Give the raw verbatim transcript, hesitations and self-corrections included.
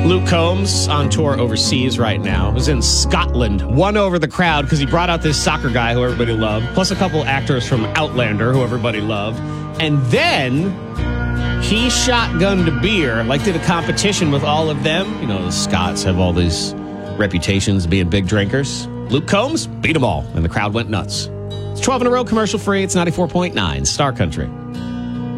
Luke Combs on tour overseas right now. Was in Scotland. Won over the crowd because he brought out this soccer guy who everybody loved, plus a couple actors from Outlander who everybody loved. And then he shotgunned a beer, like did a competition with all of them. You know, the Scots have all these reputations of being big drinkers. Luke Combs beat them all, and the crowd went nuts. It's twelve in a row, commercial free. It's ninety-four point nine Star Country.